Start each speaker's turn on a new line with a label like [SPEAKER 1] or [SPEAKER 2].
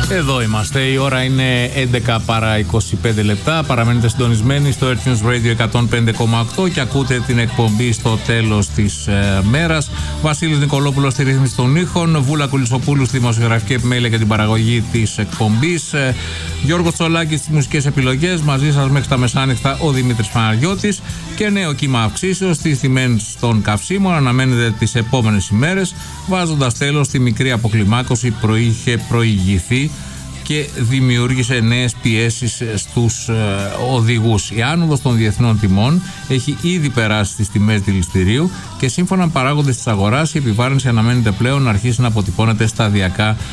[SPEAKER 1] Εδώ είμαστε, η ώρα είναι 11 παρά 25 λεπτά. Παραμένετε συντονισμένοι στο Earth News Radio 105,8 και ακούτε την εκπομπή στο τέλος της μέρας. Βασίλης Νικολόπουλος στη ρύθμιση των ήχων, Βούλα Κουλισσοπούλου στη δημοσιογραφική επιμέλεια και την παραγωγή της εκπομπής, Γιώργος Τσολάκης στις μουσικές επιλογές. Μαζί σας μέχρι τα μεσάνυχτα ο Δημήτρης Παναγιώτης. Και νέο κύμα αυξήσεως στις τιμές των καυσίμων αναμένεται τις επόμενες ημέρες, βάζοντας τέλος στη μικρή αποκλιμάκωση που είχε προηγηθεί και δημιούργησε νέες πιέσεις στους οδηγούς. Η άνοδος των διεθνών τιμών έχει ήδη περάσει στις τιμές δηληστηρίου και σύμφωνα με παράγοντες της αγοράς η επιβάρυνση αναμένεται πλέον να αρχίσει να αποτυπώνεται σταδιακά